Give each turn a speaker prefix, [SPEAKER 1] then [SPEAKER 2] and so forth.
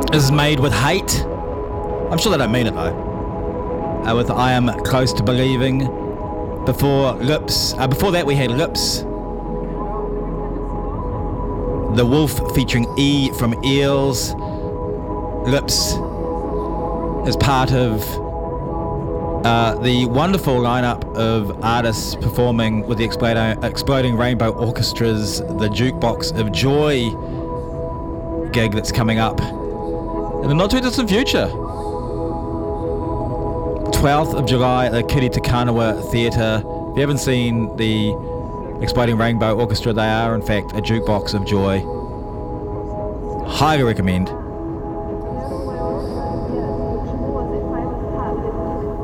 [SPEAKER 1] is Made with Hate. I'm sure they don't mean it though. With I Am Close to Believing. Before that we had Lips. The Wolf featuring E from Eels. Lips is part of the wonderful lineup of artists performing with the Exploding Rainbow Orchestra's The Jukebox of Joy gig that's coming up in the not too distant future. 12th of July at the Kiri Te Kanawa Theatre. If you haven't seen the Exploding Rainbow Orchestra, they are in fact a jukebox of joy. Highly recommend.